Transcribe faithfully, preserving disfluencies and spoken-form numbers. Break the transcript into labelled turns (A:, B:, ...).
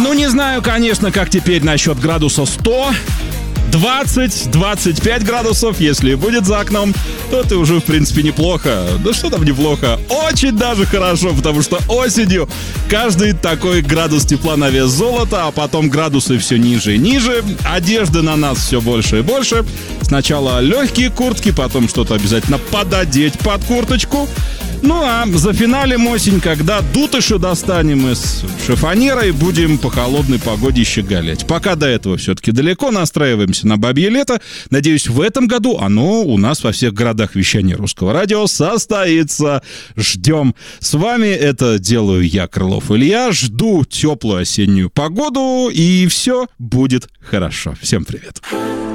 A: Ну, не знаю, конечно, как теперь насчет градуса сто. двадцать-двадцать пять градусов, если будет за окном, то это уже, в принципе, неплохо. Да что там неплохо? Очень даже хорошо, потому что осенью каждый такой градус тепла на вес золота, а потом градусы все ниже и ниже, одежды на нас все больше и больше. Сначала легкие куртки, потом что-то обязательно пододеть под курточку. Ну а зафиналим осень, когда дутыши достанем из шифонера и будем по холодной погоде щеголять. Пока до этого все-таки далеко, настраиваемся на бабье лето. Надеюсь, в этом году оно у нас во всех городах вещания Русского радио состоится. Ждем. С вами это делаю я, Крылов Илья. Жду теплую осеннюю погоду, и все будет хорошо. Всем привет.